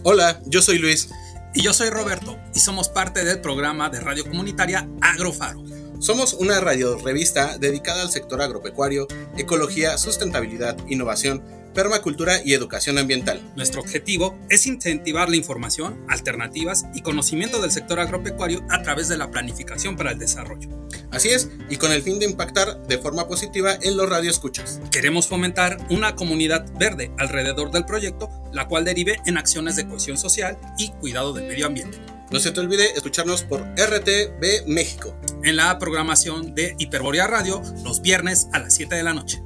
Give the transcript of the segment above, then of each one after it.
Hola, yo soy Luis. Y yo soy Roberto, y somos parte del programa de radio comunitaria Agrofaro. Somos una radiorevista dedicada al sector agropecuario, ecología, sustentabilidad, innovación, permacultura y educación ambiental. Nuestro objetivo es incentivar la información, alternativas y conocimiento del sector agropecuario a través de la planificación para el desarrollo. Así es, y con el fin de impactar de forma positiva en los radioescuchas. Queremos fomentar una comunidad verde alrededor del proyecto, la cual derive en acciones de cohesión social y cuidado del medio ambiente. No se te olvide escucharnos por RTV México, en la programación de Hiperbórea Radio, los viernes a las 7 de la noche.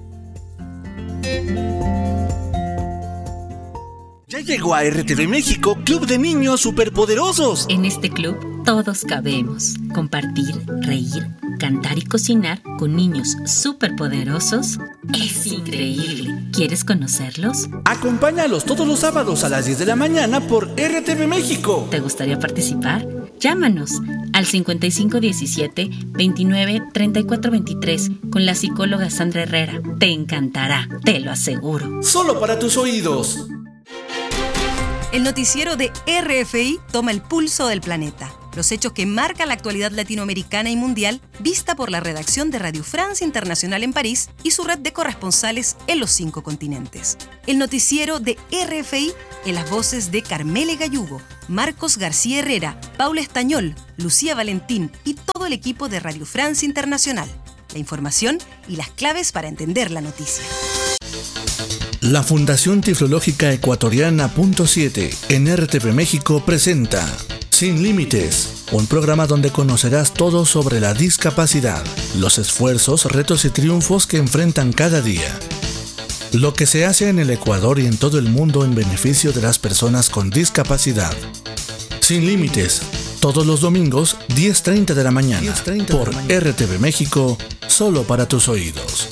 Ya llegó a RTV México Club de Niños Superpoderosos. En este club todos cabemos. Compartir, reír, cantar y cocinar con niños superpoderosos es increíble. ¿Quieres conocerlos? Acompáñalos todos los sábados a las 10 de la mañana por RTV México. ¿Te gustaría participar? Llámanos al 5517 29 34 23 con la psicóloga Sandra Herrera. Te encantará, te lo aseguro. Solo para tus oídos. El noticiero de RFI toma el pulso del planeta. Los hechos que marcan la actualidad latinoamericana y mundial, vista por la redacción de Radio France Internacional en París y su red de corresponsales en los 5 continentes. El noticiero de RFI en las voces de Carmele Gallugo, Marcos García Herrera, Paula Estañol, Lucía Valentín y todo el equipo de Radio France Internacional. La información y las claves para entender la noticia. La Fundación Tiflológica Ecuatoriana .7 en RTV México presenta Sin Límites, un programa donde conocerás todo sobre la discapacidad, los esfuerzos, retos y triunfos que enfrentan cada día. Lo que se hace en el Ecuador y en todo el mundo en beneficio de las personas con discapacidad. Sin Límites, todos los domingos, 10:30 de la mañana, por RTV México, solo para tus oídos.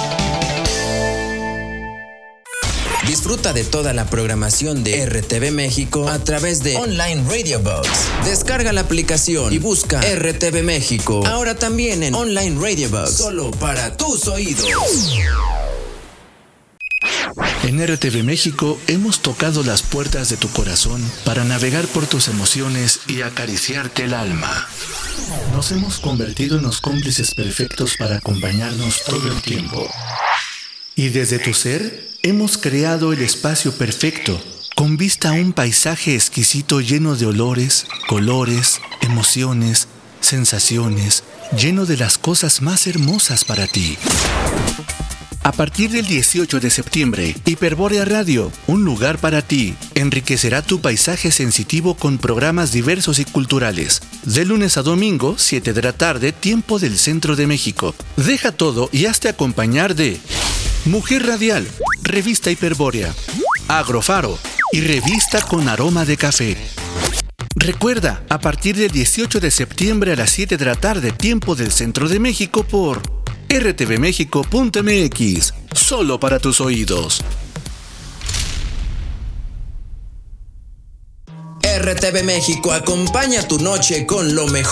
Disfruta de toda la programación de RTV México a través de Online Radio Box. Descarga la aplicación y busca RTV México. Ahora también en Online Radio Box. Solo para tus oídos. En RTV México hemos tocado las puertas de tu corazón para navegar por tus emociones y acariciarte el alma. Nos hemos convertido en los cómplices perfectos para acompañarnos todo el tiempo. Y desde tu ser, hemos creado el espacio perfecto, con vista a un paisaje exquisito lleno de olores, colores, emociones, sensaciones, lleno de las cosas más hermosas para ti. A partir del 18 de septiembre, Hiperbórea Radio, un lugar para ti, enriquecerá tu paisaje sensitivo con programas diversos y culturales. De lunes a domingo, 7 de la tarde, tiempo del centro de México. Deja todo y hazte acompañar de Mujer Radial, Revista Hiperbórea, Agrofaro y Revista con Aroma de Café. Recuerda, a partir del 18 de septiembre a las 7 de la tarde, tiempo del centro de México por rtvmexico.mx, solo para tus oídos. RTV México acompaña tu noche con lo mejor